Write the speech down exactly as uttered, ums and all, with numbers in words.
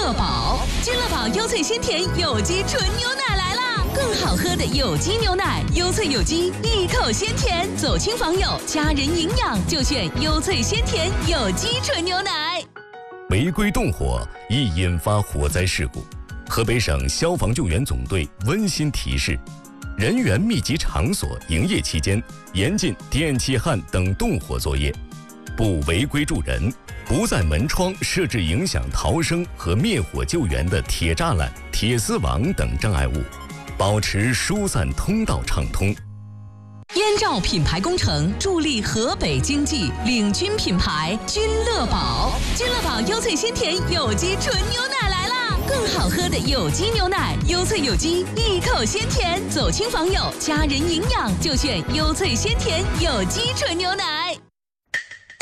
乐宝。君乐宝优萃鲜甜有机纯牛奶来啦！更好喝的有机牛奶，优萃有机，一口鲜甜，走亲访友，家人营养就选优萃鲜甜有机纯牛奶。 违规动火易引发火灾事故，河北省消防救援总队温馨提示：人员密集场所营业期间，严禁电气焊等动火作业，不违规助人，不在门窗设置影响逃生和灭火救援的铁栅栏、铁丝网等障碍物，保持疏散通道畅通。 燕赵品牌工程助力河北经济，领军品牌君乐宝。君乐宝优萃鲜甜有机纯牛奶来啦！更好喝的有机牛奶，优萃有机，一口鲜甜，走亲访友，家人营养就选优萃鲜甜有机纯牛奶。